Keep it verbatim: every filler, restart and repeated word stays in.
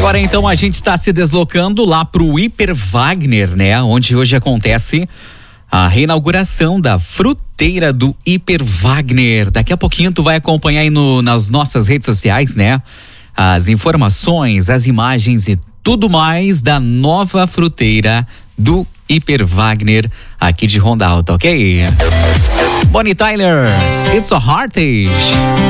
Agora então a gente está se deslocando lá pro Hiper Wagner, né? Onde hoje acontece a reinauguração da fruteira do Hiper Wagner. Daqui a pouquinho tu vai acompanhar aí no, nas nossas redes sociais, né? As informações, as imagens e tudo mais da nova fruteira do Hiper Wagner aqui de Ronda Alta, ok? Bonnie Tyler, It's a Heartache.